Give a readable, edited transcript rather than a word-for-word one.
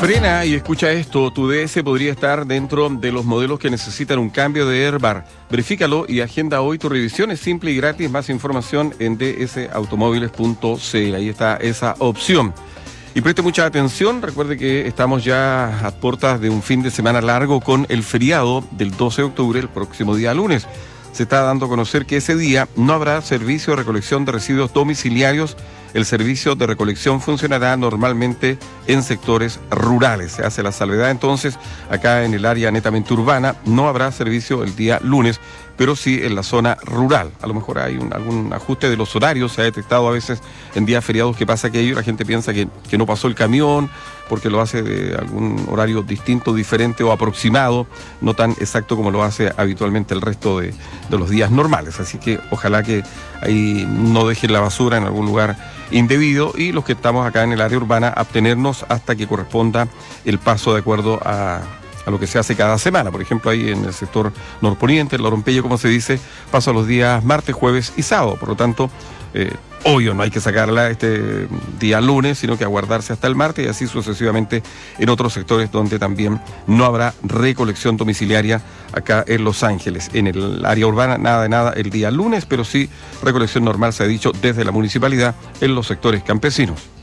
Frena y escucha esto, tu DS podría estar dentro de los modelos que necesitan un cambio de airbag. Verifícalo y agenda hoy tu revisión, es simple y gratis. Más información en dsautomóviles.cl, ahí está esa opción. Y preste mucha atención, recuerde que estamos ya a puertas de un fin de semana largo con el feriado del 12 de octubre, el próximo día lunes. Se está dando a conocer que ese día no habrá servicio de recolección de residuos domiciliarios. El servicio de recolección funcionará normalmente en sectores rurales. Se hace la salvedad entonces, acá en el área netamente urbana no habrá servicio el día lunes, pero sí en la zona rural. A lo mejor hay algún ajuste de los horarios, se ha detectado a veces en días feriados que pasa aquello, la gente piensa que no pasó el camión, porque lo hace de algún horario distinto, diferente o aproximado, no tan exacto como lo hace habitualmente el resto de los días normales. Así que ojalá que ahí no dejen la basura en algún lugar indebido, y los que estamos acá en el área urbana abstenernos hasta que corresponda el paso de acuerdo a lo que se hace cada semana. Por ejemplo, ahí en el sector norponiente, el Lorompello, como se dice, paso los días martes, jueves y sábado. Por lo tanto, obvio, no hay que sacarla este día lunes, sino que aguardarse hasta el martes y así sucesivamente en otros sectores donde también no habrá recolección domiciliaria acá en Los Ángeles. En el área urbana, nada de nada el día lunes, pero sí recolección normal, se ha dicho, desde la municipalidad en los sectores campesinos.